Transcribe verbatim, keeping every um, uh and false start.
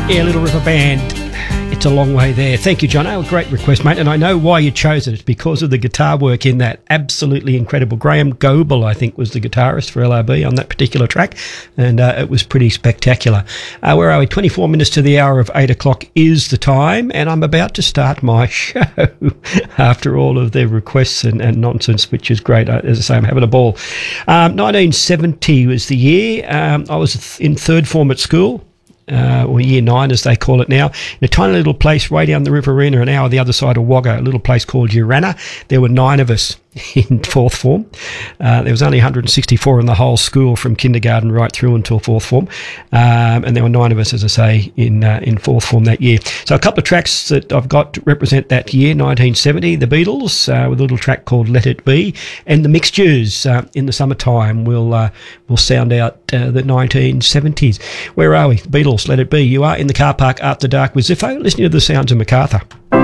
Yeah, Little River Band. It's a long way there. Thank you, John. Oh, great request, mate. And I know why you chose it. It's because of the guitar work in that. Absolutely incredible. Graham Goebel, I think, was the guitarist for L R B on that particular track. And uh, it was pretty spectacular. Uh, where are we? twenty-four minutes to the hour of eight o'clock is the time. And I'm about to start my show after all of the requests and, and nonsense, which is great. As I say, I'm having a ball. Um, nineteen seventy was the year. Um, I was in third form at school. Uh, or year nine as they call it now, in a tiny little place way down the Riverina, an hour the other side of Wagga, a little place called Urana. There were nine of us in fourth form. Uh, there was only one hundred sixty-four in the whole school from kindergarten right through until fourth form. Um, and there were nine of us, as I say, in uh, in fourth form that year. So a couple of tracks that I've got to represent that year, nineteen seventy, the Beatles, uh, with a little track called Let It Be, and the Mixtures uh, in the summertime will uh, will sound out uh, the nineteen seventies. Where are we? Beatles, Let It Be. You are in the car park after dark with Ziffo, listening to the sounds of MacArthur.